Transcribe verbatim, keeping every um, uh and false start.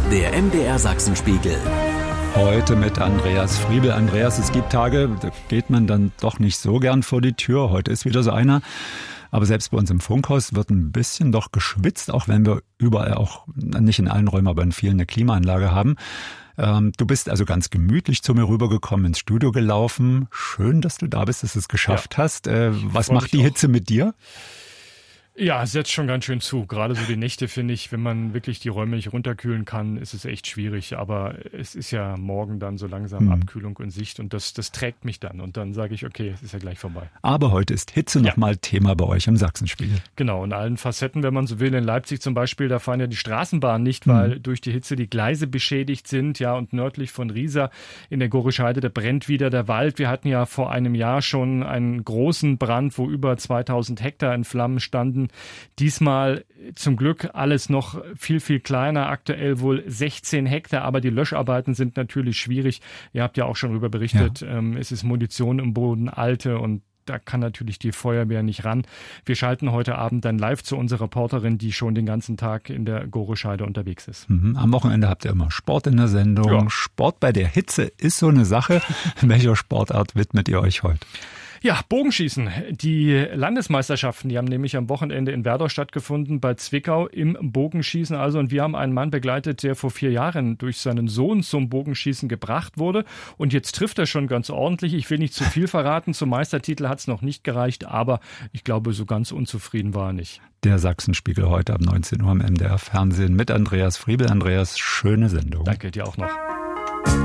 Der M D R Sachsenspiegel. Heute mit Andreas Friebel. Andreas, es gibt Tage, da geht man dann doch nicht so gern vor die Tür. Heute ist wieder so einer. Aber selbst bei uns im Funkhaus wird ein bisschen doch geschwitzt, auch wenn wir überall auch, nicht in allen Räumen, aber in vielen eine Klimaanlage haben. Ähm, du bist also ganz gemütlich zu mir rübergekommen, ins Studio gelaufen. Schön, dass du da bist, dass du es geschafft ja. hast. Äh, was macht die Hitze mit dir? Ja, es setzt schon ganz schön zu. Gerade so die Nächte, finde ich, wenn man wirklich die Räume nicht runterkühlen kann, ist es echt schwierig. Aber es ist ja morgen dann so langsam hm. Abkühlung und Sicht und das, das trägt mich dann. Und dann sage ich, okay, es ist ja gleich vorbei. Aber heute ist Hitze ja. nochmal Thema bei euch im Sachsenspiegel. Genau, in allen Facetten, wenn man so will. In Leipzig zum Beispiel, da fahren ja die Straßenbahnen nicht, weil hm. durch die Hitze die Gleise beschädigt sind. Ja, und nördlich von Riesa in der Gorisch Heide, da brennt wieder der Wald. Wir hatten ja vor einem Jahr schon einen großen Brand, wo über zweitausend Hektar in Flammen standen. Diesmal zum Glück alles noch viel, viel kleiner, aktuell wohl sechzehn Hektar, aber die Löscharbeiten sind natürlich schwierig. Ihr habt ja auch schon darüber berichtet, ja. ähm, es ist Munition im Boden, alte, und da kann natürlich die Feuerwehr nicht ran. Wir schalten heute Abend dann live zu unserer Reporterin, die schon den ganzen Tag in der Gorisch Heide unterwegs ist. Mhm. Am Wochenende habt ihr immer Sport in der Sendung. Ja. Sport bei der Hitze ist so eine Sache. Welcher Sportart widmet ihr euch heute? Ja, Bogenschießen. Die Landesmeisterschaften, die haben nämlich am Wochenende in Werder stattgefunden, bei Zwickau im Bogenschießen. Also, und wir haben einen Mann begleitet, der vor vier Jahren durch seinen Sohn zum Bogenschießen gebracht wurde. Und jetzt trifft er schon ganz ordentlich. Ich will nicht zu viel verraten. Zum Meistertitel hat es noch nicht gereicht, aber ich glaube, so ganz unzufrieden war er nicht. Der Sachsenspiegel heute ab neunzehn Uhr im M D R Fernsehen mit Andreas Friebel. Andreas, schöne Sendung. Danke dir auch noch.